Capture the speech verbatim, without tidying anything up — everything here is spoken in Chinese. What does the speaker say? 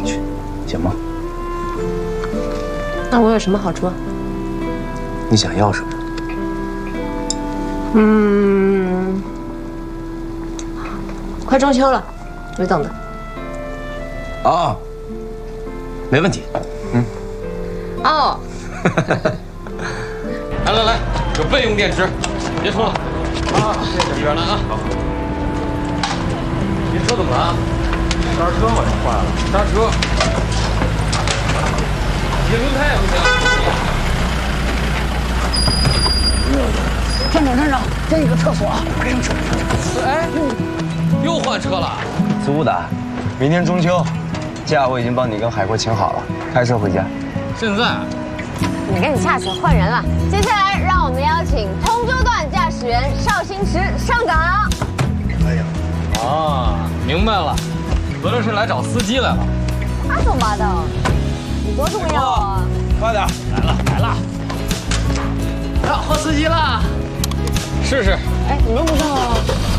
兴趣，行吗？ 那我有什么好处啊？ 你想要什么？ 嗯，快中秋了，你懂的。 啊，没问题。嗯。 哦。 来来来，有备用电池，别冲了。啊，一边来啊。好。您车怎么了啊？刹车好像坏了。刹车。你轮胎也不行。 站长，站长，这个厕所马上撤。 哎，又换车了。 苏的，明天中秋，假我已经帮你跟海阔请好了，开车回家。 现在？ 你跟你下去换人了。接下来让我们邀请通州段驾驶员邵星驰上岗。 可以了。 啊，明白了，合着是来找司机来了。 阿总八道，你多重要啊！ 快点， 来了来了。啊，换司机了。试试。 哎，你用不上啊。